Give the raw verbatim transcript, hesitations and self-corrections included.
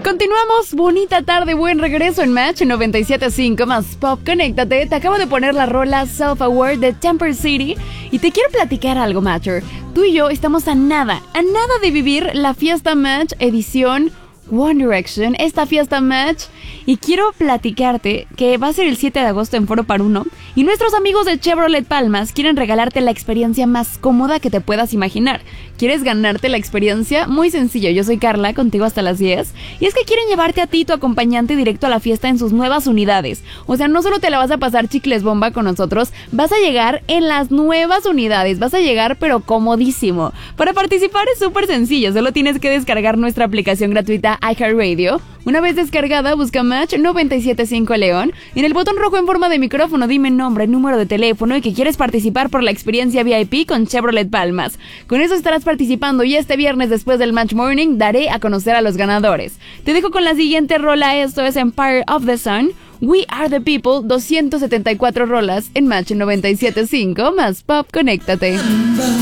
Continuamos, bonita tarde, buen regreso en Match noventa y siete punto cinco más Pop. Conéctate, te acabo de poner la rola Self Aware de Temper City y te quiero platicar algo, Matcher. Tú y yo estamos a nada, a nada de vivir la fiesta Match edición One Direction, esta fiesta Match, y quiero platicarte que va a ser el siete de agosto en Foro Paruno y nuestros amigos de Chevrolet Palmas quieren regalarte la experiencia más cómoda que te puedas imaginar. ¿Quieres ganarte la experiencia? Muy sencillo, yo soy Carla, contigo hasta las diez, y es que quieren llevarte a ti y tu acompañante directo a la fiesta en sus nuevas unidades. O sea, no solo te la vas a pasar chicles bomba con nosotros, vas a llegar en las nuevas unidades, vas a llegar pero comodísimo. Para participar es súper sencillo, solo tienes que descargar nuestra aplicación gratuita iHeartRadio. Una vez descargada, busca Match noventa y siete punto cinco León y en el botón rojo en forma de micrófono dime nombre, número de teléfono y que quieres participar por la experiencia V I P con Chevrolet Palmas. Con eso estarás participando y este viernes después del Match Morning daré a conocer a los ganadores. Te dejo con la siguiente rola, esto es Empire of the Sun, We Are the People, doscientas setenta y cuatro rolas en Match noventa y siete punto cinco más Pop. Conéctate.